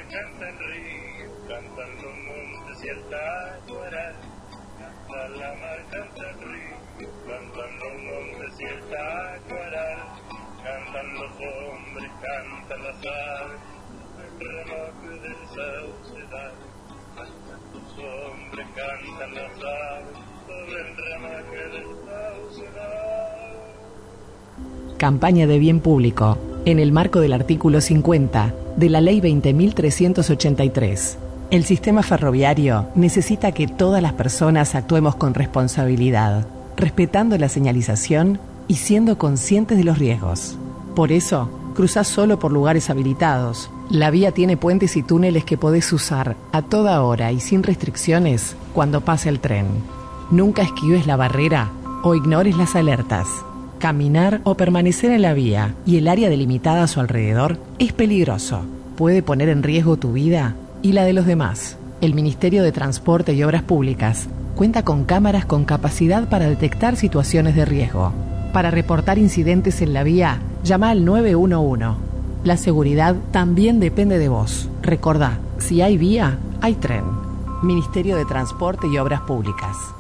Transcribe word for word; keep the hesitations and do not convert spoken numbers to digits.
canta el río, cantan los montes y el tacuaral. Canta la mar, canta el río, cantan los montes y el tacuaral. Cantan los hombres, cantan las aves, el remojo del saucedal. Cantan los hombres, cantan las aves, sobre el ramaje del saucedal. Campaña de bien público, en el marco del artículo cincuenta de la Ley veinte mil trescientos ochenta y tres. El sistema ferroviario necesita que todas las personas actuemos con responsabilidad, respetando la señalización y siendo conscientes de los riesgos. Por eso, cruzás solo por lugares habilitados. La vía tiene puentes y túneles que podés usar a toda hora y sin restricciones cuando pase el tren. Nunca esquives la barrera o ignores las alertas. Caminar o permanecer en la vía y el área delimitada a su alrededor es peligroso. Puede poner en riesgo tu vida y la de los demás. El Ministerio de Transporte y Obras Públicas cuenta con cámaras con capacidad para detectar situaciones de riesgo. Para reportar incidentes en la vía, llama al nueve uno uno. La seguridad también depende de vos. Recordá, si hay vía, hay tren. Ministerio de Transporte y Obras Públicas.